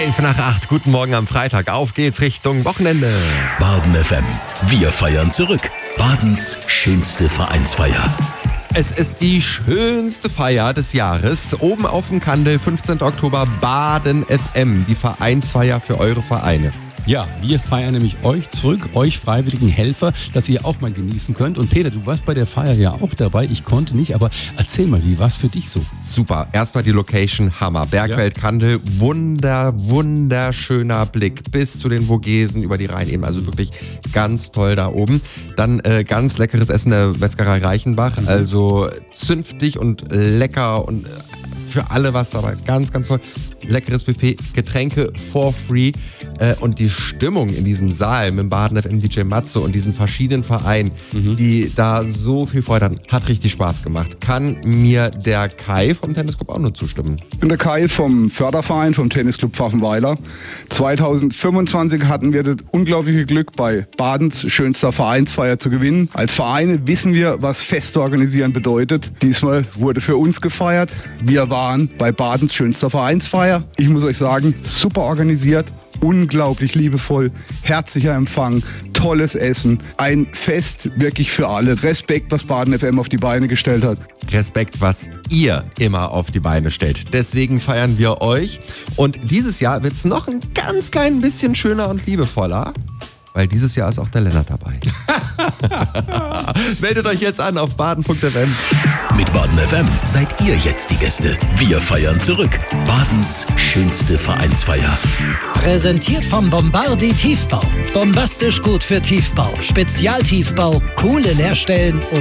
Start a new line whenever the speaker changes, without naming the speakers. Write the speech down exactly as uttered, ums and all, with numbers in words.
elf nach acht, guten Morgen am Freitag. Auf geht's Richtung Wochenende.
Baden F M. Wir feiern zurück. Badens schönste Vereinsfeier.
Es ist die schönste Feier des Jahres. Oben auf dem Kandel, fünfzehnten Oktober, Baden F M. Die Vereinsfeier für eure Vereine.
Ja, wir feiern nämlich euch zurück, euch freiwilligen Helfer, dass ihr auch mal genießen könnt. Und Peter, du warst bei der Feier ja auch dabei. Ich konnte nicht, aber erzähl mal, wie war es für dich so?
Super. Erstmal die Location, Hammer. Bergwelt Kandel, wunder, wunderschöner Blick bis zu den Vogesen über die Rheinebene. Also wirklich ganz toll da oben. Dann äh, ganz leckeres Essen der Metzgerei Reichenbach. Mhm. Also zünftig und lecker und äh, für alle was dabei. Ganz, ganz toll. Leckeres Buffet, Getränke for free. Äh, und die Stimmung in diesem Saal mit dem Baden F M D J Matze und diesen verschiedenen Vereinen, mhm. die da so viel Freude hatten, hat richtig Spaß gemacht. Kann mir der Kai vom Tennisclub auch nur zustimmen.
Ich bin der Kai vom Förderverein vom Tennisclub Pfaffenweiler. zweitausendfünfundzwanzig hatten wir das unglaubliche Glück, bei Badens schönster Vereinsfeier zu gewinnen. Als Vereine wissen wir, was Feste organisieren bedeutet. Diesmal wurde für uns gefeiert. Wir waren bei Badens schönster Vereinsfeier. Ich muss euch sagen, super organisiert, unglaublich liebevoll, herzlicher Empfang, tolles Essen, ein Fest wirklich für alle. Respekt, was Baden F M auf die Beine gestellt hat.
Respekt, was ihr immer auf die Beine stellt. Deswegen feiern wir euch. Und dieses Jahr wird es noch ein ganz klein bisschen schöner und liebevoller, weil dieses Jahr ist auch der Lennart dabei. Meldet euch jetzt an auf baden punkt f m.
Mit Baden F M seid ihr jetzt die Gäste. Wir feiern zurück. Badens schönste Vereinsfeier.
Präsentiert vom Bombardi Tiefbau. Bombastisch gut für Tiefbau. Spezialtiefbau, coole Leerstellen und